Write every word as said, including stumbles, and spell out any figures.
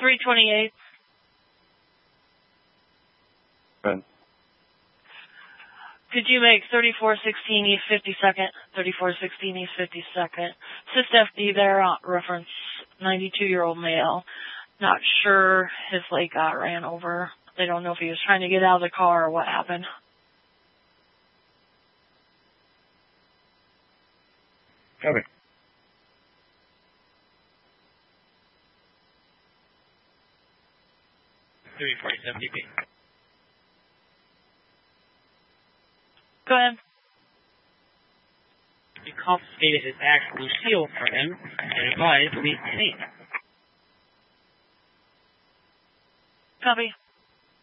three twenty-eight. Good. Could you make thirty-four sixteen East fifty-second, thirty-four sixteen East fifty-second? Sys F D there, uh, reference ninety-two-year-old male. Not sure his leg got ran over. They don't know if he was trying to get out of the car or what happened. Okay. three forty-seven D P. Go ahead. You confiscated his actual shield for him and advised we take. Copy.